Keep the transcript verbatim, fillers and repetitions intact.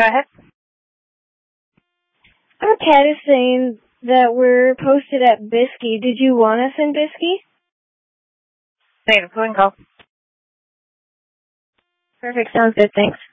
Go ahead. Our cat is saying that we're posted at Bisky. Did you want us in Bisky? Negative. Go and call. Perfect. Sounds good. Thanks.